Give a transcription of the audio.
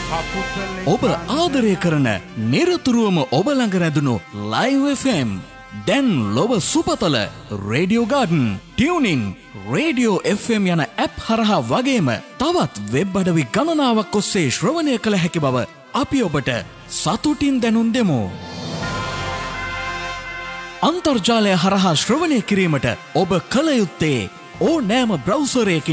ඔබ ආදරය කරන නිරතුරුවම ඔබ ළඟ රැඳුණු Live FM දැන් ලොව සුපතල Radio Garden Tuning Radio FM යන ඇප් හරහා වගේම තවත් වෙබ් අඩවි ගණනාවක් ඔස්සේ ශ්‍රවණය කළ හැකි බව අපි ඔබට සතුටින් දැනුම් දෙමු. අන්තර්ජාලය හරහා ශ්‍රවණය කිරීමට ඔබ කල යුත්තේ ඕනෑම බ්‍රවුසරයකින්